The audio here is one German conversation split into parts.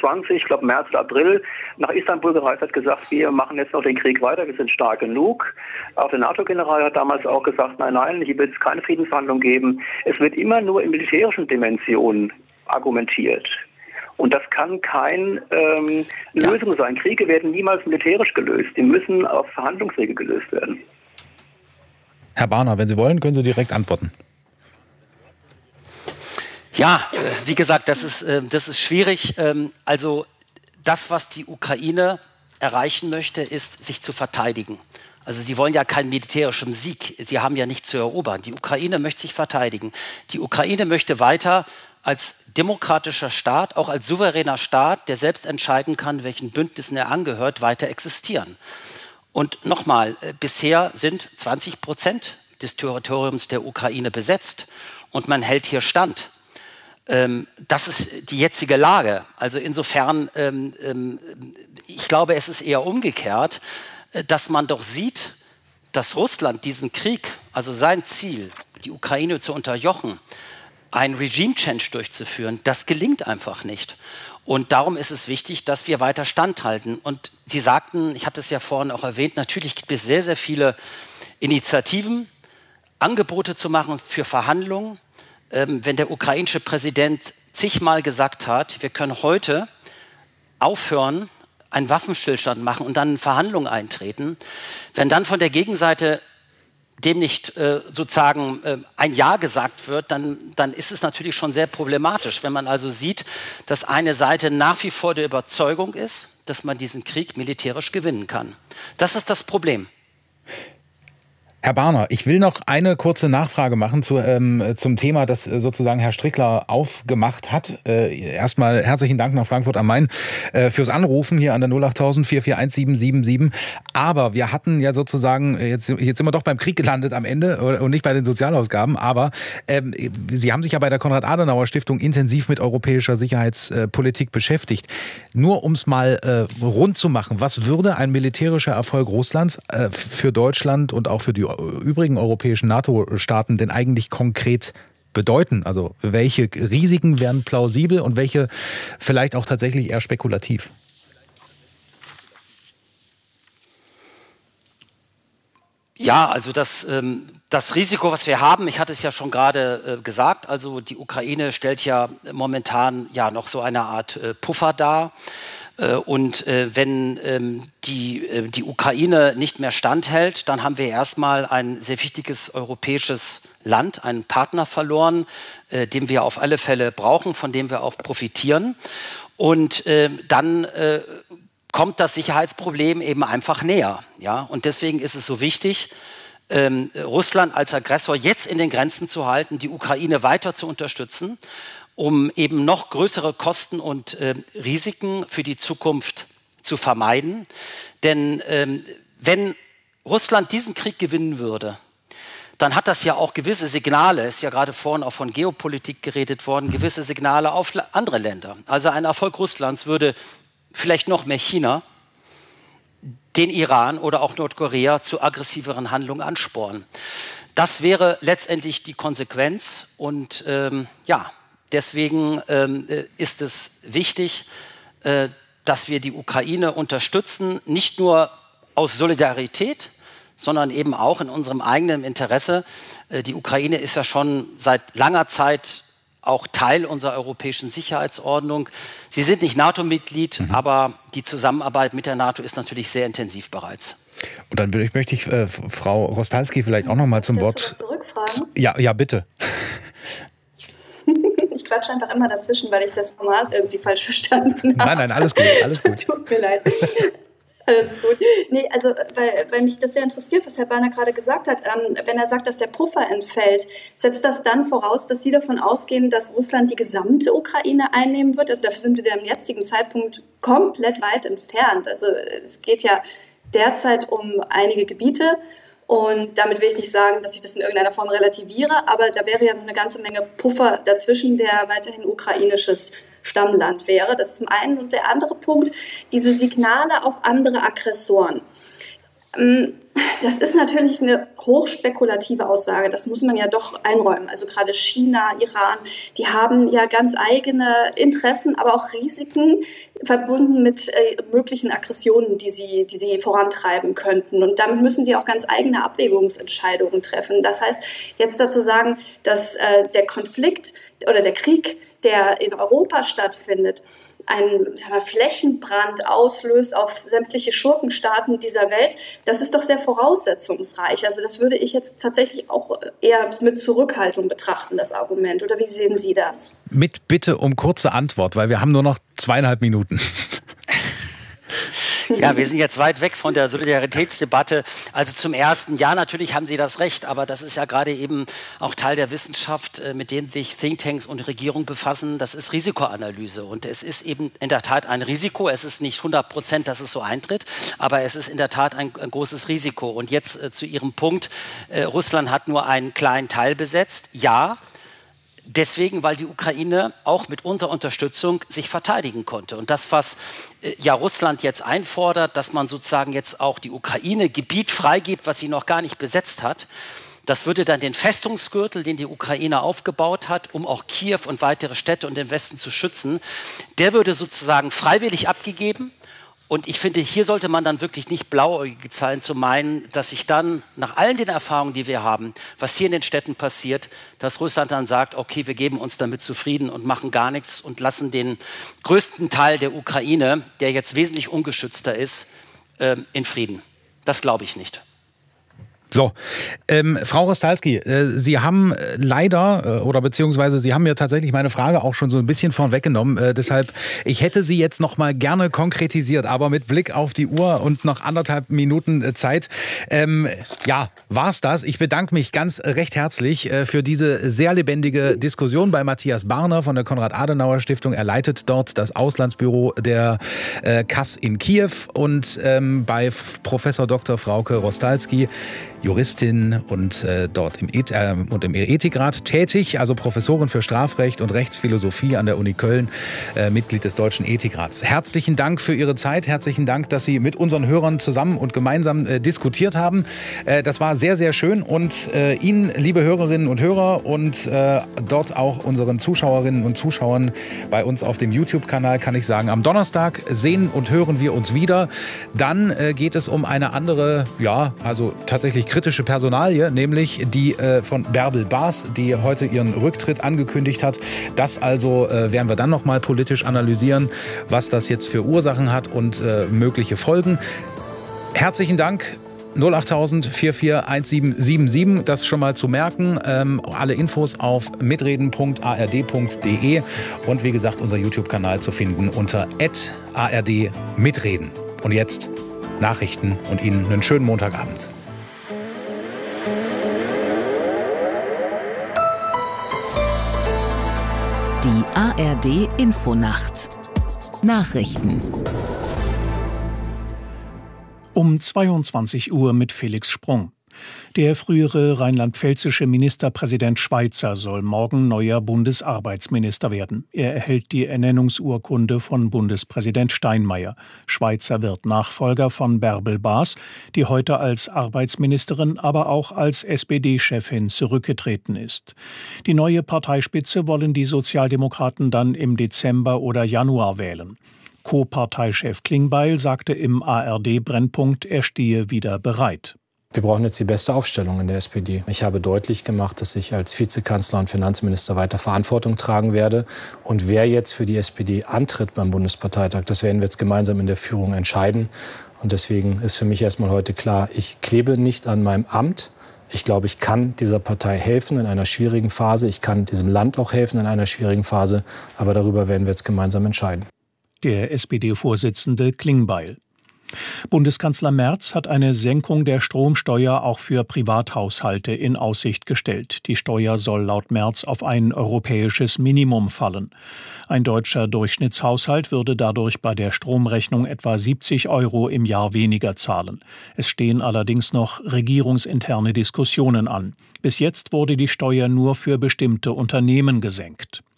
2020, ich glaube März oder April, nach Istanbul gereist, hat gesagt, wir machen jetzt noch den Krieg weiter, wir sind stark genug. Auch der NATO-General hat damals auch gesagt, nein, hier wird es keine Friedensverhandlungen geben. Es wird immer nur in militärischen Dimensionen argumentiert. Und das kann keine Lösung sein. Kriege werden niemals militärisch gelöst. Die müssen auf Verhandlungswege gelöst werden. Herr Barner, wenn Sie wollen, können Sie direkt antworten. Ja, wie gesagt, das ist schwierig. Also das, was die Ukraine erreichen möchte, ist, sich zu verteidigen. Also sie wollen ja keinen militärischen Sieg. Sie haben ja nichts zu erobern. Die Ukraine möchte sich verteidigen. Die Ukraine möchte weiter als demokratischer Staat, auch als souveräner Staat, der selbst entscheiden kann, welchen Bündnissen er angehört, weiter existieren. Und nochmal, bisher sind 20% des Territoriums der Ukraine besetzt und man hält hier stand. Das ist die jetzige Lage. Also insofern, ich glaube, es ist eher umgekehrt, dass man doch sieht, dass Russland diesen Krieg, also sein Ziel, die Ukraine zu unterjochen, ein Regime-Change durchzuführen, das gelingt einfach nicht. Und darum ist es wichtig, dass wir weiter standhalten. Und Sie sagten, ich hatte es ja vorhin auch erwähnt, natürlich gibt es sehr, sehr viele Initiativen, Angebote zu machen für Verhandlungen. Wenn der ukrainische Präsident zigmal gesagt hat, wir können heute aufhören, einen Waffenstillstand machen und dann in Verhandlungen eintreten, wenn dann von der Gegenseite dem nicht sozusagen ein Ja gesagt wird, dann ist es natürlich schon sehr problematisch. Wenn man also sieht, dass eine Seite nach wie vor der Überzeugung ist, dass man diesen Krieg militärisch gewinnen kann. Das ist das Problem. Herr Barner, ich will noch eine kurze Nachfrage machen zum Thema, das sozusagen Herr Strickler aufgemacht hat. Erstmal herzlichen Dank nach Frankfurt am Main fürs Anrufen hier an der 08000 441 777. Aber wir hatten ja sozusagen, jetzt sind wir doch beim Krieg gelandet am Ende und nicht bei den Sozialausgaben, aber Sie haben sich ja bei der Konrad-Adenauer-Stiftung intensiv mit europäischer Sicherheitspolitik beschäftigt. Nur um es mal rund zu machen, was würde ein militärischer Erfolg Russlands für Deutschland und auch für die übrigen europäischen NATO-Staaten denn eigentlich konkret bedeuten? Also welche Risiken wären plausibel und welche vielleicht auch tatsächlich eher spekulativ? Ja, also das Risiko, was wir haben, ich hatte es ja schon gerade gesagt, also die Ukraine stellt ja momentan ja noch so eine Art Puffer dar. Und wenn die Ukraine nicht mehr standhält, dann haben wir erstmal ein sehr wichtiges europäisches Land, einen Partner verloren, den wir auf alle Fälle brauchen, von dem wir auch profitieren. Und dann kommt das Sicherheitsproblem eben einfach näher. Ja? Und deswegen ist es so wichtig, Russland als Aggressor jetzt in den Grenzen zu halten, die Ukraine weiter zu unterstützen, um eben noch größere Kosten und Risiken für die Zukunft zu vermeiden. Denn wenn Russland diesen Krieg gewinnen würde, dann hat das ja auch gewisse Signale, ist ja gerade vorhin auch von Geopolitik geredet worden, gewisse Signale auf andere Länder. Also ein Erfolg Russlands würde vielleicht noch mehr China, den Iran oder auch Nordkorea zu aggressiveren Handlungen anspornen. Das wäre letztendlich die Konsequenz und deswegen ist es wichtig, dass wir die Ukraine unterstützen, nicht nur aus Solidarität, sondern eben auch in unserem eigenen Interesse. Die Ukraine ist ja schon seit langer Zeit auch Teil unserer europäischen Sicherheitsordnung. Sie sind nicht NATO-Mitglied, aber die Zusammenarbeit mit der NATO ist natürlich sehr intensiv bereits. Und dann möchte ich Frau Rostalski vielleicht auch noch mal zum Wort. Zurückfragen? Ja, bitte. Ich quatsche einfach immer dazwischen, weil ich das Format irgendwie falsch verstanden habe. Nein, alles gut, alles gut. Tut mir leid. Alles gut. Nee, also, weil mich das sehr interessiert, was Herr Barner gerade gesagt hat. Wenn er sagt, dass der Puffer entfällt, setzt das dann voraus, dass Sie davon ausgehen, dass Russland die gesamte Ukraine einnehmen wird? Also dafür sind wir am jetzigen Zeitpunkt komplett weit entfernt. Also es geht ja derzeit um einige Gebiete. Und damit will ich nicht sagen, dass ich das in irgendeiner Form relativiere, aber da wäre ja noch eine ganze Menge Puffer dazwischen, der weiterhin ukrainisches Stammland wäre. Das ist zum einen. Und der andere Punkt, diese Signale auf andere Aggressoren. Das ist natürlich eine hochspekulative Aussage, das muss man ja doch einräumen. Also gerade China, Iran, die haben ja ganz eigene Interessen, aber auch Risiken verbunden mit möglichen Aggressionen, die sie vorantreiben könnten. Und damit müssen sie auch ganz eigene Abwägungsentscheidungen treffen. Das heißt, jetzt dazu sagen, dass der Konflikt oder der Krieg, der in Europa stattfindet, einen Flächenbrand auslöst auf sämtliche Schurkenstaaten dieser Welt, das ist doch sehr voraussetzungsreich. Also das würde ich jetzt tatsächlich auch eher mit Zurückhaltung betrachten, das Argument. Oder wie sehen Sie das? Mit Bitte um kurze Antwort, weil wir haben nur noch 2,5 Minuten. Ja, wir sind jetzt weit weg von der Solidaritätsdebatte. Also zum Ersten, ja, natürlich haben Sie das Recht, aber das ist ja gerade eben auch Teil der Wissenschaft, mit denen sich Thinktanks und Regierungen befassen. Das ist Risikoanalyse und es ist eben in der Tat ein Risiko. Es ist nicht 100%, dass es so eintritt, aber es ist in der Tat ein großes Risiko. Und jetzt zu Ihrem Punkt, Russland hat nur einen kleinen Teil besetzt. Ja, deswegen, weil die Ukraine auch mit unserer Unterstützung sich verteidigen konnte. Und das, was ja Russland jetzt einfordert, dass man sozusagen jetzt auch die Ukraine Gebiet freigibt, was sie noch gar nicht besetzt hat, das würde dann den Festungsgürtel, den die Ukraine aufgebaut hat, um auch Kiew und weitere Städte und den Westen zu schützen, der würde sozusagen freiwillig abgegeben. Und ich finde, hier sollte man dann wirklich nicht blauäugig sein, zu meinen, dass sich dann nach allen den Erfahrungen, die wir haben, was hier in den Städten passiert, dass Russland dann sagt, okay, wir geben uns damit zufrieden und machen gar nichts und lassen den größten Teil der Ukraine, der jetzt wesentlich ungeschützter ist, in Frieden. Das glaube ich nicht. So, Frau Rostalski, Sie haben leider, oder beziehungsweise Sie haben mir tatsächlich meine Frage auch schon so ein bisschen vorweggenommen. Deshalb, ich hätte sie jetzt noch mal gerne konkretisiert, aber mit Blick auf die Uhr und noch 1,5 Minuten Zeit, ja, war's das. Ich bedanke mich ganz recht herzlich für diese sehr lebendige Diskussion bei Matthias Barner von der Konrad-Adenauer-Stiftung. Er leitet dort das Auslandsbüro der KAS in Kiew und bei Professor Dr. Frauke Rostalski, Juristin und dort im Ethikrat tätig, also Professorin für Strafrecht und Rechtsphilosophie an der Uni Köln, Mitglied des Deutschen Ethikrats. Herzlichen Dank für Ihre Zeit, herzlichen Dank, dass Sie mit unseren Hörern zusammen und gemeinsam diskutiert haben. Das war sehr, sehr schön und Ihnen, liebe Hörerinnen und Hörer und dort auch unseren Zuschauerinnen und Zuschauern bei uns auf dem YouTube-Kanal kann ich sagen, am Donnerstag sehen und hören wir uns wieder. Dann geht es um eine andere, ja, also tatsächlich kritische Personalie, nämlich die von Bärbel Baas, die heute ihren Rücktritt angekündigt hat. Das also werden wir dann noch mal politisch analysieren, was das jetzt für Ursachen hat und mögliche Folgen. Herzlichen Dank. 08000 441777, das schon mal zu merken. Alle Infos auf mitreden.ard.de und wie gesagt, unser YouTube-Kanal zu finden unter @ardmitreden. Und jetzt Nachrichten und Ihnen einen schönen Montagabend. Die ARD Infonacht. Nachrichten. Um 22 Uhr mit Felix Sprung. Der frühere rheinland-pfälzische Ministerpräsident Schweizer soll morgen neuer Bundesarbeitsminister werden. Er erhält die Ernennungsurkunde von Bundespräsident Steinmeier. Schweizer wird Nachfolger von Bärbel Baas, die heute als Arbeitsministerin, aber auch als SPD-Chefin zurückgetreten ist. Die neue Parteispitze wollen die Sozialdemokraten dann im Dezember oder Januar wählen. Co-Parteichef Klingbeil sagte im ARD-Brennpunkt, er stehe wieder bereit. Wir brauchen jetzt die beste Aufstellung in der SPD. Ich habe deutlich gemacht, dass ich als Vizekanzler und Finanzminister weiter Verantwortung tragen werde. Und wer jetzt für die SPD antritt beim Bundesparteitag, das werden wir jetzt gemeinsam in der Führung entscheiden. Und deswegen ist für mich erstmal heute klar, ich klebe nicht an meinem Amt. Ich glaube, ich kann dieser Partei helfen in einer schwierigen Phase. Ich kann diesem Land auch helfen in einer schwierigen Phase. Aber darüber werden wir jetzt gemeinsam entscheiden. Der SPD-Vorsitzende Klingbeil. Bundeskanzler Merz hat eine Senkung der Stromsteuer auch für Privathaushalte in Aussicht gestellt. Die Steuer soll laut Merz auf ein europäisches Minimum fallen. Ein deutscher Durchschnittshaushalt würde dadurch bei der Stromrechnung etwa 70 € im Jahr weniger zahlen. Es stehen allerdings noch regierungsinterne Diskussionen an. Bis jetzt wurde die Steuer nur für bestimmte Unternehmen gesenkt.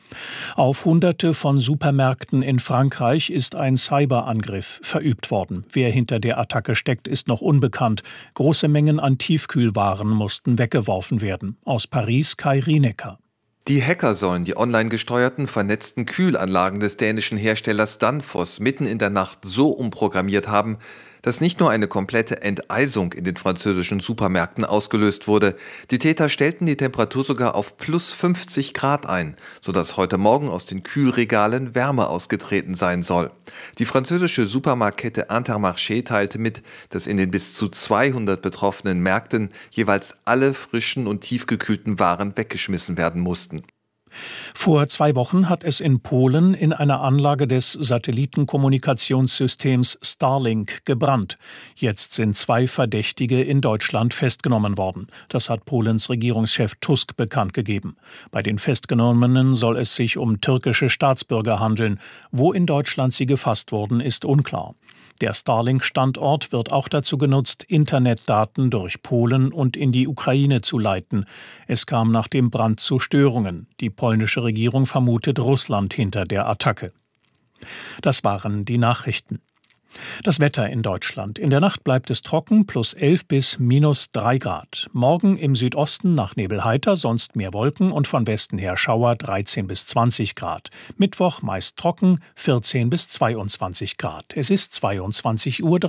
Auf Hunderte von Supermärkten in Frankreich ist ein Cyberangriff verübt worden. Wer hinter der Attacke steckt, ist noch unbekannt. Große Mengen an Tiefkühlwaren mussten weggeworfen werden. Aus Paris Kai Rienecker. Die Hacker sollen die online gesteuerten, vernetzten Kühlanlagen des dänischen Herstellers Danfoss mitten in der Nacht so umprogrammiert haben, dass nicht nur eine komplette Enteisung in den französischen Supermärkten ausgelöst wurde. Die Täter stellten die Temperatur sogar auf plus 50 Grad ein, sodass heute Morgen aus den Kühlregalen Wärme ausgetreten sein soll. Die französische Supermarktkette Intermarché teilte mit, dass in den bis zu 200 betroffenen Märkten jeweils alle frischen und tiefgekühlten Waren weggeschmissen werden mussten. Vor 2 Wochen hat es in Polen in einer Anlage des Satellitenkommunikationssystems Starlink gebrannt. Jetzt sind 2 Verdächtige in Deutschland festgenommen worden. Das hat Polens Regierungschef Tusk bekannt gegeben. Bei den Festgenommenen soll es sich um türkische Staatsbürger handeln. Wo in Deutschland sie gefasst wurden, ist unklar. Der Starlink-Standort wird auch dazu genutzt, Internetdaten durch Polen und in die Ukraine zu leiten. Es kam nach dem Brand zu Störungen. Die polnische Regierung vermutet Russland hinter der Attacke. Das waren die Nachrichten. Das Wetter in Deutschland. In der Nacht bleibt es trocken, +11 bis -3 Grad. Morgen im Südosten nach Nebel heiter, sonst mehr Wolken und von Westen her Schauer 13 bis 20 Grad. Mittwoch meist trocken, 14 bis 22 Grad. Es ist 22:03 Uhr.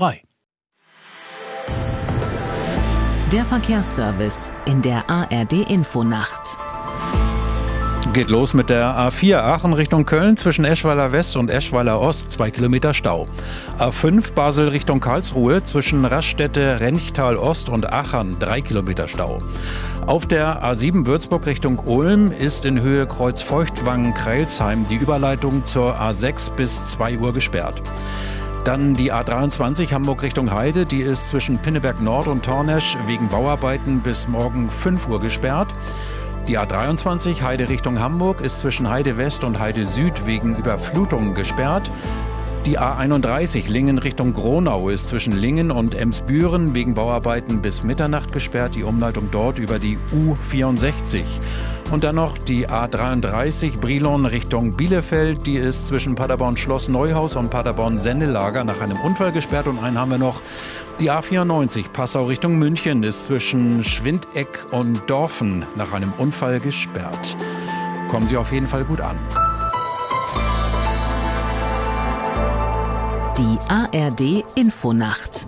Der Verkehrsservice in der ARD-Infonacht. Geht los mit der A4 Aachen Richtung Köln zwischen Eschweiler West und Eschweiler Ost, 2 Kilometer Stau. A5 Basel Richtung Karlsruhe zwischen Raststätte, Renchtal Ost und Aachen, 3 Kilometer Stau. Auf der A7 Würzburg Richtung Ulm ist in Höhe Kreuzfeuchtwangen-Kreilsheim die Überleitung zur A6 bis 2 Uhr gesperrt. Dann die A23 Hamburg Richtung Heide, die ist zwischen Pinneberg Nord und Tornesch wegen Bauarbeiten bis morgen 5 Uhr gesperrt. Die A23 Heide Richtung Hamburg ist zwischen Heide West und Heide Süd wegen Überflutungen gesperrt. Die A31 Lingen Richtung Gronau ist zwischen Lingen und Emsbüren wegen Bauarbeiten bis Mitternacht gesperrt. Die Umleitung dort über die U64. Und dann noch die A33 Brilon Richtung Bielefeld. Die ist zwischen Paderborn Schloss Neuhaus und Paderborn Sendelager nach einem Unfall gesperrt. Und einen haben wir noch. Die A94 Passau Richtung München ist zwischen Schwindeck und Dorfen nach einem Unfall gesperrt. Kommen Sie auf jeden Fall gut an. Die ARD Infonacht.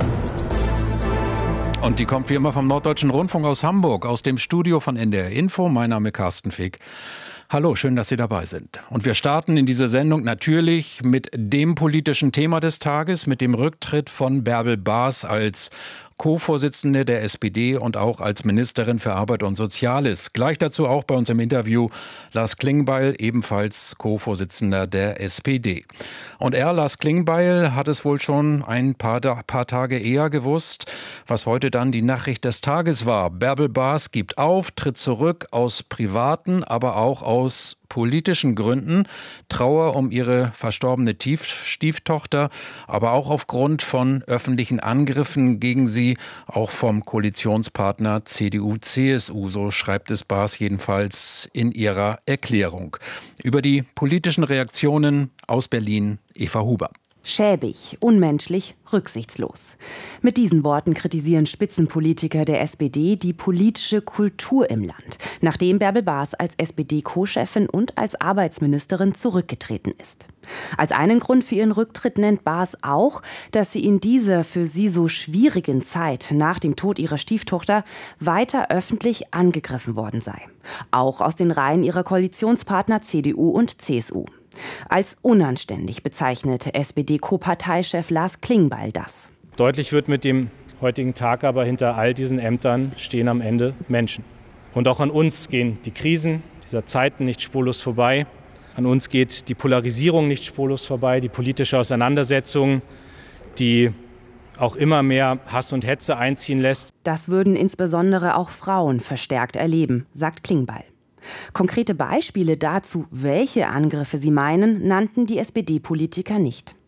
Und die kommt wie immer vom Norddeutschen Rundfunk aus Hamburg, aus dem Studio von NDR Info. Mein Name ist Carsten Fick. Hallo, schön, dass Sie dabei sind. Und wir starten in diese Sendung natürlich mit dem politischen Thema des Tages, mit dem Rücktritt von Bärbel Baas als Co-Vorsitzende der SPD und auch als Ministerin für Arbeit und Soziales. Gleich dazu auch bei uns im Interview Lars Klingbeil, ebenfalls Co-Vorsitzender der SPD. Und Lars Klingbeil, hat es wohl schon ein paar Tage eher gewusst, was heute dann die Nachricht des Tages war. Bärbel Baas gibt auf, tritt zurück aus privaten, aber auch aus politischen Gründen, Trauer um ihre verstorbene Stieftochter, aber auch aufgrund von öffentlichen Angriffen gegen sie, auch vom Koalitionspartner CDU-CSU, so schreibt es Baas jedenfalls in ihrer Erklärung. Über die politischen Reaktionen aus Berlin, Eva Huber. Schäbig, unmenschlich, rücksichtslos. Mit diesen Worten kritisieren Spitzenpolitiker der SPD die politische Kultur im Land, nachdem Bärbel Baas als SPD-Co-Chefin und als Arbeitsministerin zurückgetreten ist. Als einen Grund für ihren Rücktritt nennt Baas auch, dass sie in dieser für sie so schwierigen Zeit nach dem Tod ihrer Stieftochter weiter öffentlich angegriffen worden sei. Auch aus den Reihen ihrer Koalitionspartner CDU und CSU. Als unanständig bezeichnet SPD-Co-Parteichef Lars Klingbeil das. Deutlich wird mit dem heutigen Tag aber, hinter all diesen Ämtern stehen am Ende Menschen. Und auch an uns gehen die Krisen dieser Zeiten nicht spurlos vorbei. An uns geht die Polarisierung nicht spurlos vorbei, die politische Auseinandersetzung, die auch immer mehr Hass und Hetze einziehen lässt. Das würden insbesondere auch Frauen verstärkt erleben, sagt Klingbeil. Konkrete Beispiele dazu, welche Angriffe sie meinen, nannten die SPD-Politiker nicht.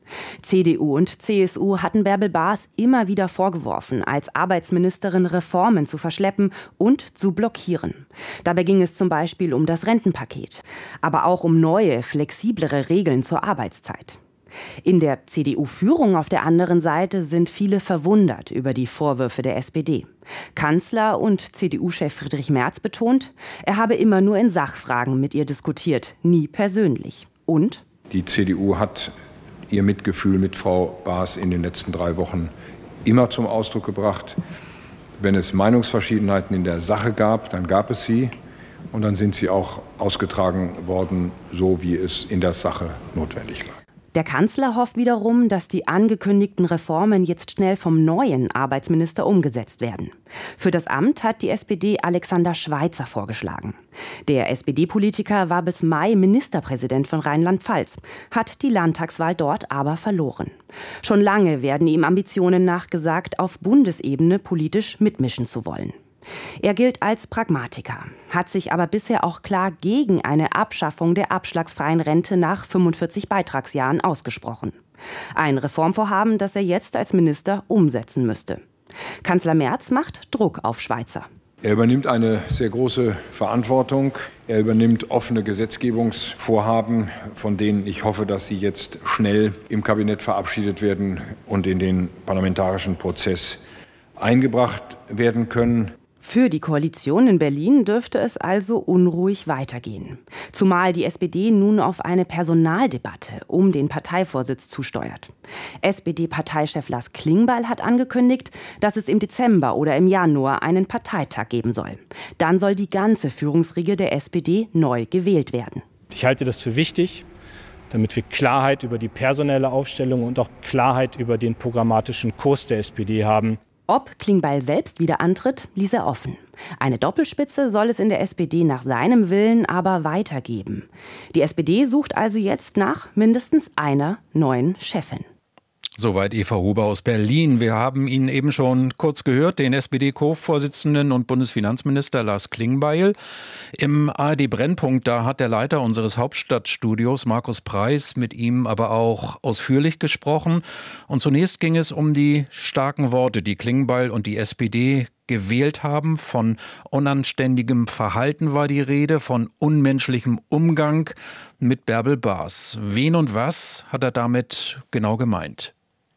CDU und CSU hatten Bärbel Baas immer wieder vorgeworfen, als Arbeitsministerin Reformen zu verschleppen und zu blockieren. Dabei ging es zum Beispiel um das Rentenpaket, aber auch um neue, flexiblere Regeln zur Arbeitszeit. In der CDU-Führung auf der anderen Seite sind viele verwundert über die Vorwürfe der SPD. Kanzler und CDU-Chef Friedrich Merz betont, er habe immer nur in Sachfragen mit ihr diskutiert, nie persönlich. Und? Die CDU hat ihr Mitgefühl mit Frau Baas in den letzten 3 Wochen immer zum Ausdruck gebracht. Wenn es Meinungsverschiedenheiten in der Sache gab, dann gab es sie. Und dann sind sie auch ausgetragen worden, so wie es in der Sache notwendig war. Der Kanzler hofft wiederum, dass die angekündigten Reformen jetzt schnell vom neuen Arbeitsminister umgesetzt werden. Für das Amt hat die SPD Alexander Schweitzer vorgeschlagen. Der SPD-Politiker war bis Mai Ministerpräsident von Rheinland-Pfalz, hat die Landtagswahl dort aber verloren. Schon lange werden ihm Ambitionen nachgesagt, auf Bundesebene politisch mitmischen zu wollen. Er gilt als Pragmatiker, hat sich aber bisher auch klar gegen eine Abschaffung der abschlagsfreien Rente nach 45 Beitragsjahren ausgesprochen. Ein Reformvorhaben, das er jetzt als Minister umsetzen müsste. Kanzler Merz macht Druck auf Schweitzer. Er übernimmt eine sehr große Verantwortung. Er übernimmt offene Gesetzgebungsvorhaben, von denen ich hoffe, dass sie jetzt schnell im Kabinett verabschiedet werden und in den parlamentarischen Prozess eingebracht werden können. Für die Koalition in Berlin dürfte es also unruhig weitergehen. Zumal die SPD nun auf eine Personaldebatte um den Parteivorsitz zusteuert. SPD-Parteichef Lars Klingbeil hat angekündigt, dass es im Dezember oder im Januar einen Parteitag geben soll. Dann soll die ganze Führungsriege der SPD neu gewählt werden. Ich halte das für wichtig, damit wir Klarheit über die personelle Aufstellung und auch Klarheit über den programmatischen Kurs der SPD haben. Ob Klingbeil selbst wieder antritt, ließ er offen. Eine Doppelspitze soll es in der SPD nach seinem Willen aber weitergeben. Die SPD sucht also jetzt nach mindestens einer neuen Chefin. Soweit Eva Huber aus Berlin. Wir haben ihn eben schon kurz gehört, den SPD-Co-Vorsitzenden und Bundesfinanzminister Lars Klingbeil. Im ARD-Brennpunkt, da hat der Leiter unseres Hauptstadtstudios, Markus Preis, mit ihm aber auch ausführlich gesprochen. Und zunächst ging es um die starken Worte, die Klingbeil und die SPD gewählt haben. Von unanständigem Verhalten war die Rede, von unmenschlichem Umgang mit Bärbel Baas. Wen und was hat er damit genau gemeint?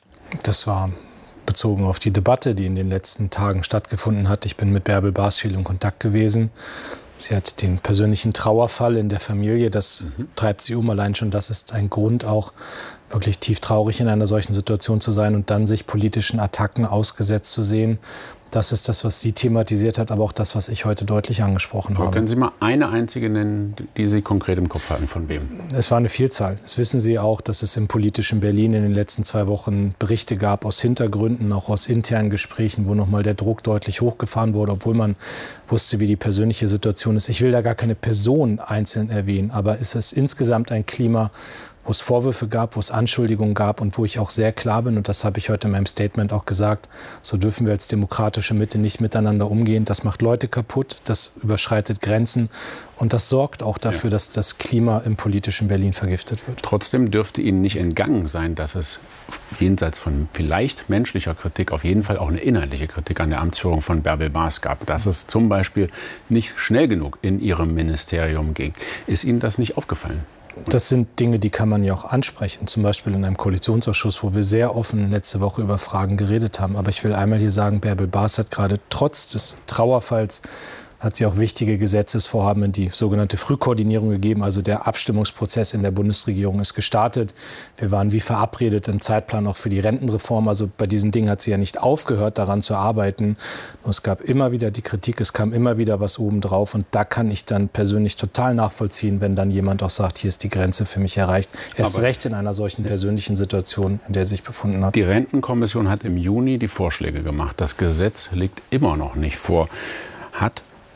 Das war bezogen auf die Debatte, die in den letzten Tagen stattgefunden hat. Ich bin mit Bärbel Baas viel in Kontakt gewesen. Sie hat den persönlichen Trauerfall in der Familie, das treibt sie um. Allein schon das ist ein Grund, auch wirklich tief traurig in einer solchen Situation zu sein und dann sich politischen Attacken ausgesetzt zu sehen. Das ist das, was sie thematisiert hat, aber auch das, was ich heute deutlich angesprochen habe. Können Sie mal eine einzige nennen, die Sie konkret im Kopf hatten? Von wem? Es war eine Vielzahl. Das wissen Sie auch, dass es im politischen Berlin in den letzten 2 Wochen Berichte gab aus Hintergründen, auch aus internen Gesprächen, wo nochmal der Druck deutlich hochgefahren wurde, obwohl man wusste, wie die persönliche Situation ist. Ich will da gar keine Person einzeln erwähnen, aber es ist insgesamt ein Klima, wo es Vorwürfe gab, wo es Anschuldigungen gab und wo ich auch sehr klar bin, und das habe ich heute in meinem Statement auch gesagt, so dürfen wir als demokratische Mitte nicht miteinander umgehen. Das macht Leute kaputt, das überschreitet Grenzen und das sorgt auch dafür, dass das Klima im politischen Berlin vergiftet wird. Trotzdem dürfte Ihnen nicht entgangen sein, dass es jenseits von vielleicht menschlicher Kritik auf jeden Fall auch eine inhaltliche Kritik an der Amtsführung von Bärbel Baas gab. Dass es zum Beispiel nicht schnell genug in Ihrem Ministerium ging. Ist Ihnen das nicht aufgefallen? Das sind Dinge, die kann man ja auch ansprechen, zum Beispiel in einem Koalitionsausschuss, wo wir sehr offen letzte Woche über Fragen geredet haben. Aber ich will einmal hier sagen, Bärbel Baas hat gerade trotz des Trauerfalls hat sie auch wichtige Gesetzesvorhaben in die sogenannte Frühkoordinierung gegeben. Also der Abstimmungsprozess in der Bundesregierung ist gestartet. Wir waren wie verabredet im Zeitplan auch für die Rentenreform. Also bei diesen Dingen hat sie ja nicht aufgehört, daran zu arbeiten. Und es gab immer wieder die Kritik, es kam immer wieder was obendrauf. Und da kann ich dann persönlich total nachvollziehen, wenn dann jemand auch sagt, hier ist die Grenze für mich erreicht. Erst recht in einer solchen persönlichen Situation, in der sie sich befunden hat. Die Rentenkommission hat im Juni die Vorschläge gemacht. Das Gesetz liegt immer noch nicht vor. Hat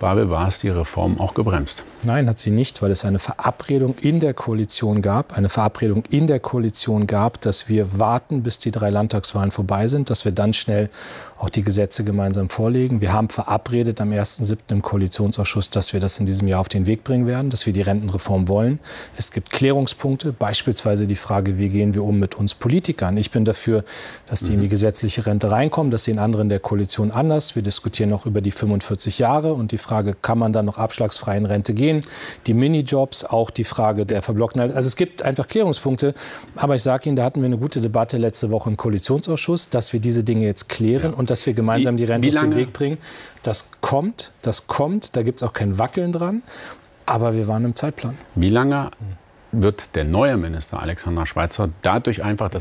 Bärbel Baas die Reform auch gebremst? Nein, hat sie nicht, weil es eine Verabredung in der Koalition gab. Eine Verabredung in der Koalition gab, dass wir warten, bis die 3 Landtagswahlen vorbei sind, dass wir dann schnell auch die Gesetze gemeinsam vorlegen. Wir haben verabredet am 1.7. im Koalitionsausschuss, dass wir das in diesem Jahr auf den Weg bringen werden, dass wir die Rentenreform wollen. Es gibt Klärungspunkte, beispielsweise die Frage, wie gehen wir um mit uns Politikern. Ich bin dafür, dass die in die gesetzliche Rente reinkommen. Das sehen andere in der Koalition anders. Wir diskutieren noch über die 45 Jahre und die Frage, kann man dann noch abschlagsfrei in Rente gehen? Die Minijobs, auch die Frage der verblockten. Also es gibt einfach Klärungspunkte. Aber ich sage Ihnen, da hatten wir eine gute Debatte letzte Woche im Koalitionsausschuss, dass wir diese Dinge jetzt klären und dass wir gemeinsam die Rente auf den Weg bringen. Das kommt. Da gibt es auch kein Wackeln dran. Aber wir waren im Zeitplan. Wie lange wird der neue Minister Alexander Schweitzer dadurch einfach, dass